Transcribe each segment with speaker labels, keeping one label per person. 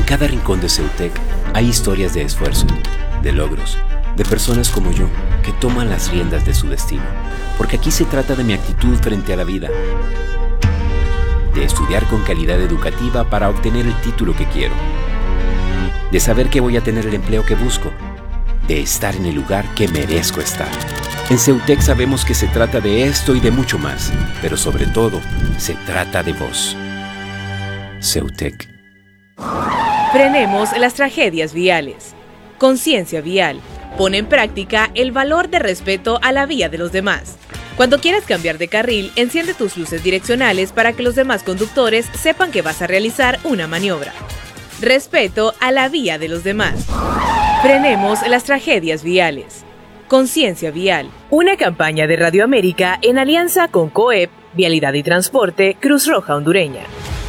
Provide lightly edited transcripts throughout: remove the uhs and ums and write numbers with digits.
Speaker 1: cada rincón de Ceutec hay historias de esfuerzo, de logros, de personas como yo que toman las riendas de su destino. Porque aquí se trata de mi actitud frente a la vida, de estudiar con calidad educativa para obtener el título que quiero, de saber que voy a tener el empleo que busco, de estar en el lugar que merezco estar. En Ceutec sabemos que se trata de esto y de mucho más, pero sobre todo, se trata de vos. Ceutec.
Speaker 2: Frenemos las tragedias viales. Conciencia vial. Pone en práctica el valor de respeto a la vía de los demás. Cuando quieras cambiar de carril, enciende tus luces direccionales para que los demás conductores sepan que vas a realizar una maniobra. Respeto a la vía de los demás. Frenemos las tragedias viales. Conciencia vial. Una campaña de Radio América en alianza con COEP, Vialidad y Transporte, Cruz Roja Hondureña.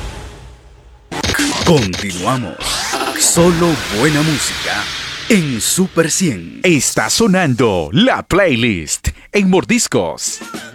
Speaker 3: Continuamos. Solo buena música en Super 100.
Speaker 4: Está sonando la playlist en Mordiscos.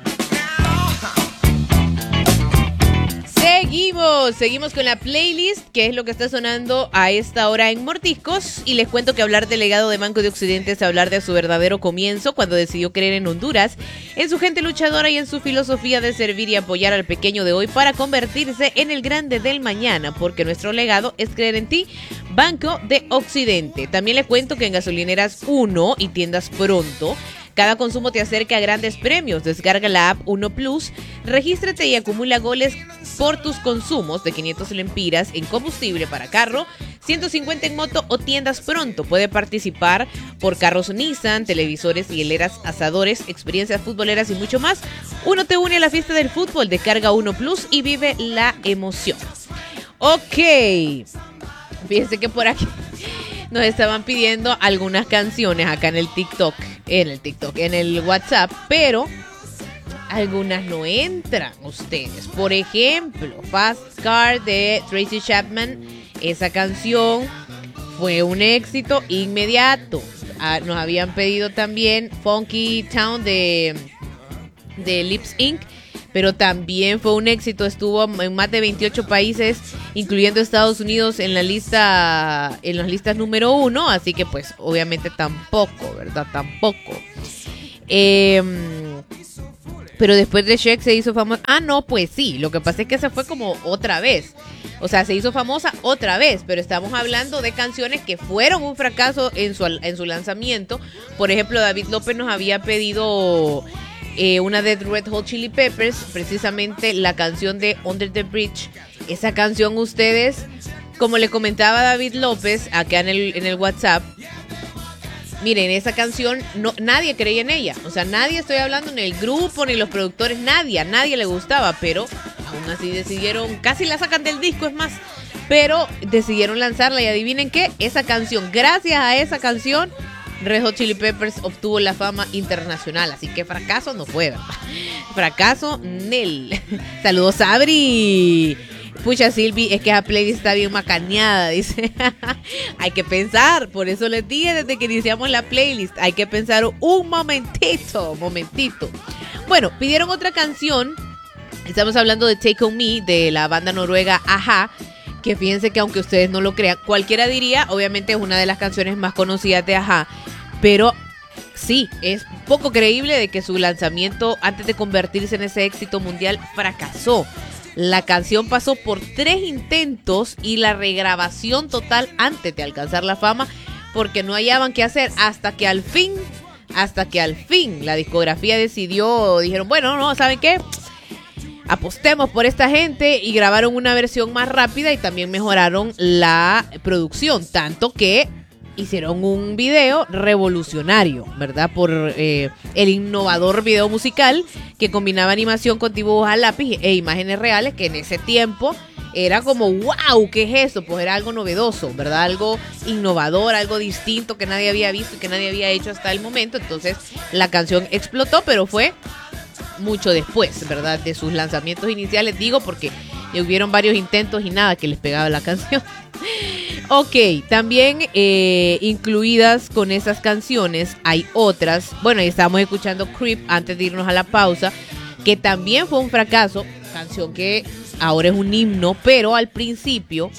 Speaker 5: Seguimos con la playlist, que es lo que está sonando a esta hora en Mordiscos. Y les cuento que hablar del legado de Banco de Occidente es hablar de su verdadero comienzo, cuando decidió creer en Honduras, en su gente luchadora y en su filosofía de servir y apoyar al pequeño de hoy para convertirse en el grande del mañana, porque nuestro legado es creer en ti. Banco de Occidente. También les cuento que en Gasolineras 1 y Tiendas Pronto, cada consumo te acerca a grandes premios. Descarga la app 1 Plus, regístrate y acumula goles por tus consumos de 500 lempiras en combustible para carro, 150 en moto o Tiendas Pronto. Puede participar por carros Nissan, televisores, hieleras, asadores, experiencias futboleras y mucho más. Uno te une a la fiesta del fútbol. Descarga 1 Plus y vive la emoción. Ok. Fíjense que por aquí nos estaban pidiendo algunas canciones acá en el WhatsApp, pero algunas no entran ustedes. Por ejemplo, Fast Car de Tracy Chapman. Esa canción fue un éxito inmediato. Nos habían pedido también Funky Town de Lips Inc., pero también fue un éxito, estuvo en más de 28 países, incluyendo Estados Unidos en las listas número 1, así que pues obviamente tampoco, ¿verdad? Tampoco. Pero después de Shrek se hizo famosa. No, pues sí, lo que pasa es que se fue como otra vez. O sea, se hizo famosa otra vez, pero estamos hablando de canciones que fueron un fracaso en su lanzamiento. Por ejemplo, David López nos había pedido una de Red Hot Chili Peppers, precisamente la canción de Under the Bridge. Esa canción ustedes, como le comentaba David López acá en el WhatsApp, miren, esa canción nadie creía en ella. O sea, nadie, estoy hablando, ni el grupo, ni los productores, a nadie le gustaba, pero aún así decidieron, casi la sacan del disco, es más, pero decidieron lanzarla y adivinen qué, esa canción, gracias a esa canción, Red Hot Chili Peppers obtuvo la fama internacional, así que fracaso no fue, ¿verdad? Fracaso nel. Saludos, Sabri. Pucha, Silvi, es que esa playlist está bien macaneada, dice. Hay que pensar, por eso les dije desde que iniciamos la playlist, hay que pensar un momentito. Bueno, pidieron otra canción, estamos hablando de Take On Me, de la banda noruega A-ha, que fíjense que aunque ustedes no lo crean, cualquiera diría, obviamente es una de las canciones más conocidas de A-ha, pero sí, es poco creíble de que su lanzamiento, antes de convertirse en ese éxito mundial, fracasó. La canción pasó por 3 intentos y la regrabación total antes de alcanzar la fama, porque no hallaban qué hacer hasta que al fin la discografía dijeron, bueno, no, ¿saben qué? Apostemos por esta gente, y grabaron una versión más rápida y también mejoraron la producción, tanto que hicieron un video revolucionario, ¿verdad? Por el innovador video musical que combinaba animación con dibujos a lápiz e imágenes reales, que en ese tiempo era como, wow, ¿qué es eso? Pues era algo novedoso, ¿verdad? Algo innovador, algo distinto que nadie había visto y que nadie había hecho hasta el momento. Entonces la canción explotó, pero fue mucho después, ¿verdad? De sus lanzamientos iniciales, digo, porque hubieron varios intentos y nada que les pegaba la canción. Ok, también incluidas con esas canciones hay otras. Bueno, y estábamos escuchando Creep antes de irnos a la pausa, que también fue un fracaso, canción que ahora es un himno, pero al principio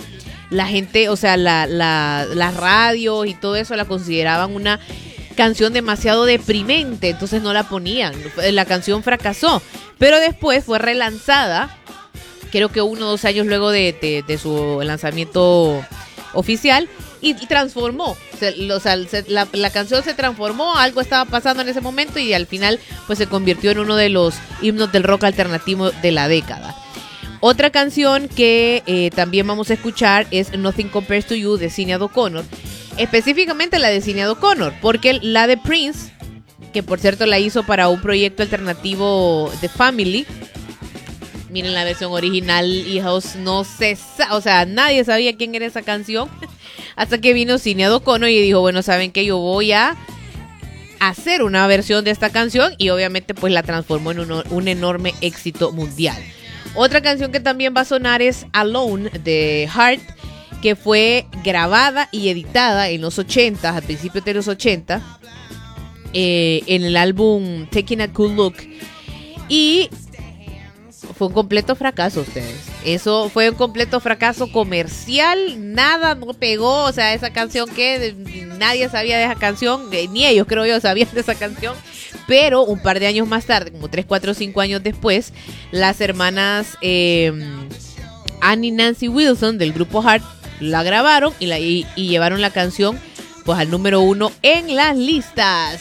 Speaker 5: la gente, o sea, las radios y todo eso la consideraban una canción demasiado deprimente, entonces no la ponían. La canción fracasó, pero después fue relanzada, creo que 1 o 2 años luego de su lanzamiento oficial, y transformó, la canción se transformó, algo estaba pasando en ese momento y al final pues se convirtió en uno de los himnos del rock alternativo de la década. Otra canción que también vamos a escuchar es Nothing Compares to You de Sinéad O'Connor, específicamente la de Sinéad O'Connor, porque la de Prince, que por cierto la hizo para un proyecto alternativo de Family. Miren la versión original, hijos, nadie sabía quién era esa canción hasta que vino Sinéad O'Connor y dijo, bueno, ¿saben qué? Yo voy a hacer una versión de esta canción y obviamente pues la transformó en un enorme éxito mundial. Otra canción que también va a sonar es Alone de Heart, que fue grabada y editada en los 80, al principio de los 80, en el álbum Taking a Cool Look, y fue un completo fracaso, ustedes. Eso fue un completo fracaso comercial, nada, no pegó, o sea, esa canción que nadie sabía de esa canción, ni ellos creo yo sabían de esa canción, pero un par de años más tarde, como 3, 4, 5 años después, las hermanas Annie y Nancy Wilson del grupo Heart la grabaron y llevaron la canción pues al número 1 en las listas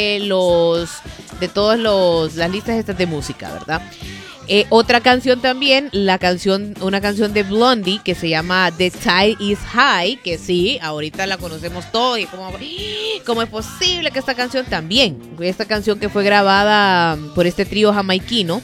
Speaker 5: las listas estas de música, ¿verdad? Otra canción también, una canción de Blondie que se llama The Tide is High, que sí, ahorita la conocemos todos y cómo es posible que esta canción que fue grabada por este trío jamaiquino,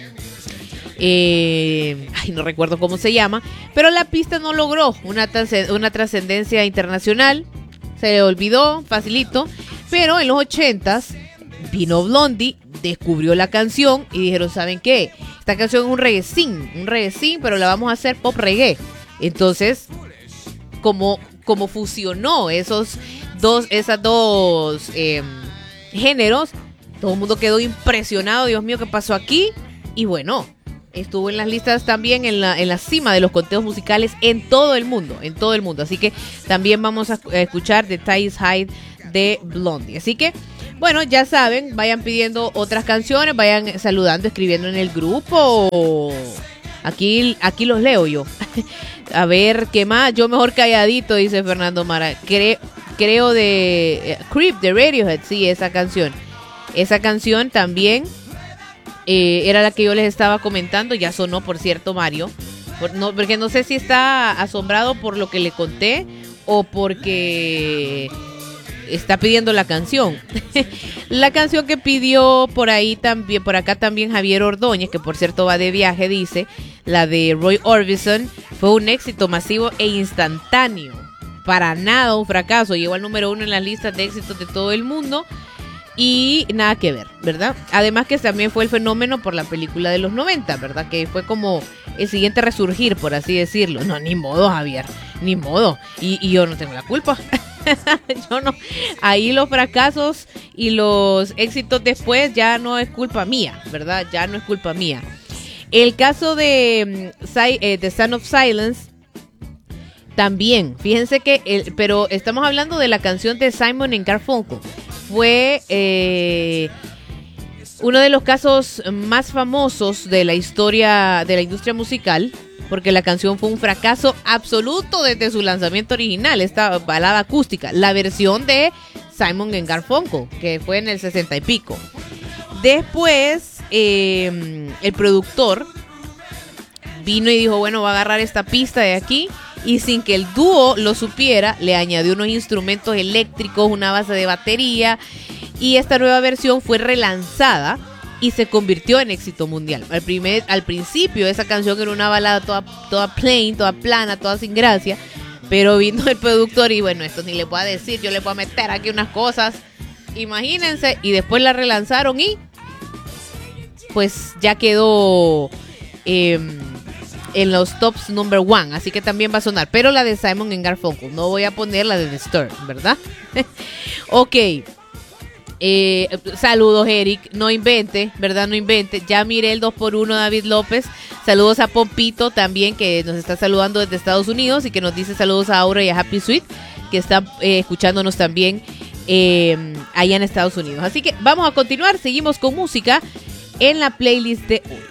Speaker 5: no recuerdo cómo se llama, pero la pista no logró una trascendencia internacional, se le olvidó facilito, pero en los 80s vino Blondie, descubrió la canción y dijeron, ¿saben qué? Esta canción es un reggaecín, pero la vamos a hacer pop reggae. Entonces, como fusionó esas dos géneros, todo el mundo quedó impresionado, Dios mío, ¿qué pasó aquí? Y bueno, estuvo en las listas también en la cima de los conteos musicales en todo el mundo. Así que también vamos a escuchar The Tide is High de Blondie. Así que, bueno, ya saben, vayan pidiendo otras canciones, vayan saludando, escribiendo en el grupo. Aquí los leo yo. A ver, ¿qué más? Yo mejor calladito, dice Fernando Mara. Creo de Creep de Radiohead, sí, esa canción. Esa canción también era la que yo les estaba comentando, ya sonó, por cierto, Mario. Porque no sé si está asombrado por lo que le conté o porque está pidiendo la canción. La canción que pidió por acá también Javier Ordóñez, que por cierto va de viaje, dice, la de Roy Orbison, fue un éxito masivo e instantáneo. Para nada un fracaso, llegó al número 1 en las listas de éxitos de todo el mundo y nada que ver, ¿verdad? Además que también fue el fenómeno por la película de los 90, ¿verdad? Que fue como el siguiente resurgir, por así decirlo. No, ni modo, Javier, ni modo. Y yo no tengo la culpa. Yo no. Ahí los fracasos y los éxitos después ya no es culpa mía, ¿verdad? Ya no es culpa mía. El caso de The Sound of Silence también, fíjense que pero estamos hablando de la canción de Simon & Garfunkel. Fue uno de los casos más famosos de la historia de la industria musical, porque la canción fue un fracaso absoluto desde su lanzamiento original, esta balada acústica, la versión de Simon & Garfunkel, que fue en el 60 y pico. Después, el productor vino y dijo, bueno, va a agarrar esta pista de aquí, y sin que el dúo lo supiera, le añadió unos instrumentos eléctricos, una base de batería, y esta nueva versión fue relanzada y se convirtió en éxito mundial. Al principio esa canción era una balada toda plain, toda plana, toda sin gracia, pero vino el productor y bueno, esto ni le puedo decir, yo le puedo meter aquí unas cosas, imagínense, y después la relanzaron y pues ya quedó en los tops number 1, así que también va a sonar, pero la de Simon & Garfunkel, no voy a poner la de The Stir, ¿verdad? Ok. Saludos, Eric. No invente, ¿verdad? No invente. Ya miré el 2x1, David López. Saludos a Pompito también, que nos está saludando desde Estados Unidos y que nos dice saludos a Aura y a Happy Sweet, que están escuchándonos también allá en Estados Unidos. Así que vamos a continuar. Seguimos con música en la playlist de hoy.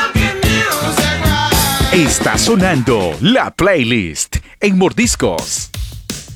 Speaker 4: Está sonando la playlist en Mordiscos.